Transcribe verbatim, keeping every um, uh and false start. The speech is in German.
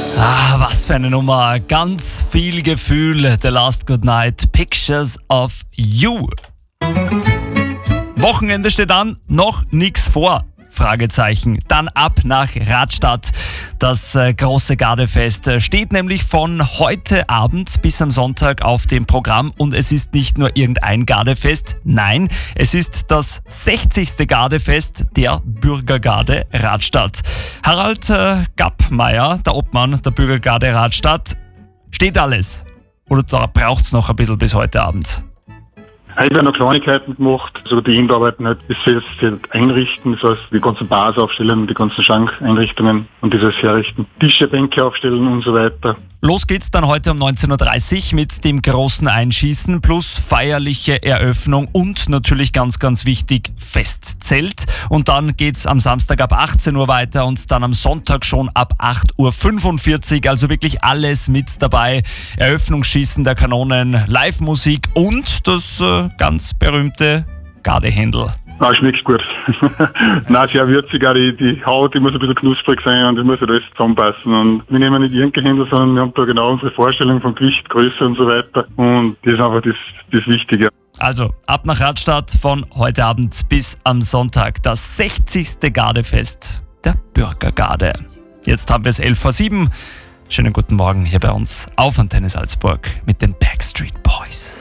Ah, was für eine Nummer. Ganz viel Gefühl. The Last Good Night. Pictures of You. Wochenende steht an. Noch nichts vor. Fragezeichen. Dann ab nach Radstadt. Das äh, große Gardefest äh, steht nämlich von heute Abend bis am Sonntag auf dem Programm und es ist nicht nur irgendein Gardefest, nein, es ist das sechzigste Gardefest der Bürgergarde Radstadt. Harald äh, Gappmeier, der Obmann der Bürgergarde Radstadt, steht alles? Oder da braucht es noch ein bisschen bis heute Abend? Heute werden noch Kleinigkeiten gemacht, also die Endarbeiten halt das Fest einrichten, das heißt die ganzen Bars aufstellen, die ganzen Schankeinrichtungen und dieses herrichten, Tische, Bänke aufstellen und so weiter. Los geht's dann heute um neunzehn Uhr dreißig mit dem großen Einschießen plus feierliche Eröffnung und natürlich ganz, ganz wichtig Festzelt. Und dann geht's am Samstag ab achtzehn Uhr weiter und dann am Sonntag schon ab acht Uhr fünfundvierzig. Also wirklich alles mit dabei. Eröffnungsschießen der Kanonen, Live-Musik und das äh, ganz berühmte Gardehändel. Ah, schmeckt gut. Nein, sehr würzig, auch die, die Haut, die muss ein bisschen knusprig sein und die muss halt alles zusammenpassen. Und wir nehmen nicht irgendein Händel, sondern wir haben da genau unsere Vorstellung von Gewicht, Größe und so weiter. Und das ist einfach das, das Wichtige. Also, ab nach Radstadt von heute Abend bis am Sonntag. Das sechzigste Gardefest der Bürgergarde. Jetzt haben wir es elf vor sieben. Schönen guten Morgen hier bei uns auf Antenne Salzburg mit den Backstreet Boys.